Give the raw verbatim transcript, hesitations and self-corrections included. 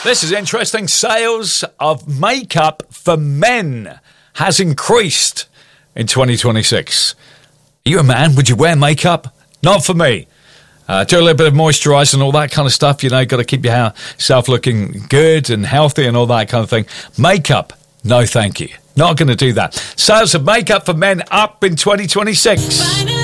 This is interesting. Sales of makeup for men has increased in twenty twenty-six. Are you a man? Would you wear makeup? Not for me. Uh, do a little bit of moisturising and all that kind of stuff. You know, got to keep yourself looking good and healthy and all that kind of thing. Makeup, no thank you. Not going to do that. Sales of makeup for men up in twenty twenty-six.